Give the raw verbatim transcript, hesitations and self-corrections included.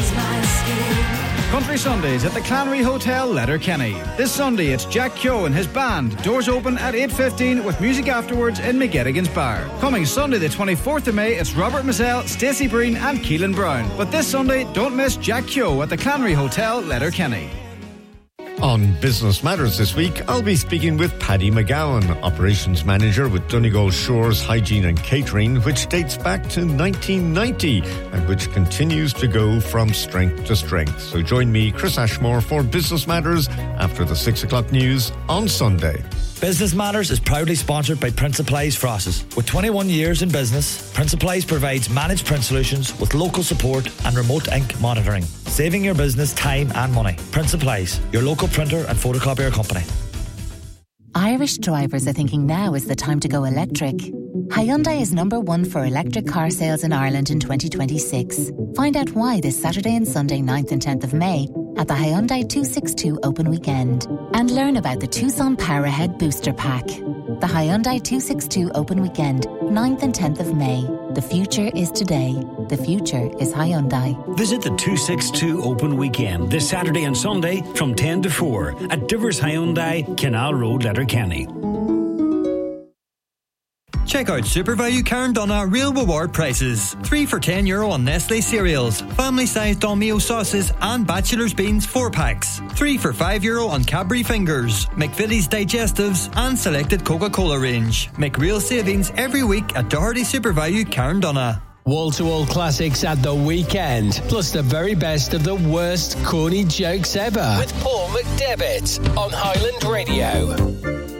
lose my skin. Country Sundays at the Clannery Hotel, Letterkenny. This Sunday it's Jack Keogh and his band. Doors open at eight fifteen with music afterwards in McGettigan's Bar. Coming Sunday the twenty-fourth of May, it's Robert Mazzell, Stacey Breen and Keelan Brown. But this Sunday, don't miss Jack Keogh at the Clannery Hotel, Letterkenny. On Business Matters this week, I'll be speaking with Paddy McGowan, Operations Manager with Donegal Shores Hygiene and Catering, which dates back to nineteen ninety and which continues to go from strength to strength. So join me, Chris Ashmore, for Business Matters after the six o'clock news on Sunday. Business Matters is proudly sponsored by Print Supplies Frosses. With twenty-one years in business, Print Supplies provides managed print solutions with local support and remote ink monitoring, saving your business time and money. Print Supplies, your local printer and photocopier company. Irish drivers are thinking now is the time to go electric. Hyundai is number one for electric car sales in Ireland in twenty twenty-six. Find out why this Saturday and Sunday ninth and tenth of May at the Hyundai two sixty-two Open Weekend. And learn about the Tucson Powerhead Booster Pack. The Hyundai two sixty-two Open Weekend, ninth and tenth of May. The future is today. The future is Hyundai. Visit the two sixty-two Open Weekend this Saturday and Sunday from ten to four at Divers Hyundai, Canal Road, Letterkenny. Check out Super Value Carndonna Real Reward prices. three for ten euro on Nestle cereals, family-sized Domio sauces and Bachelor's Beans four packs. three for five euro on Cadbury Fingers, McVitie's Digestives and selected Coca-Cola range. Make real savings every week at Doherty Super Value Carndonna. Wall-to-wall classics at the weekend, plus the very best of the worst corny jokes ever. With Paul McDevitt on Highland Radio.